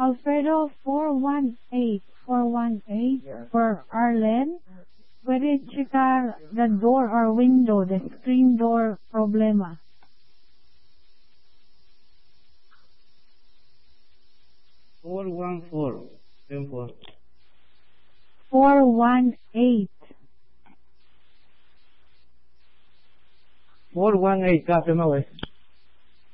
Alfredo 418 Yes. for Arlen. Pwede checar the door or window, the screen door problema. Four one four. 418. 418 ka, firma, wey.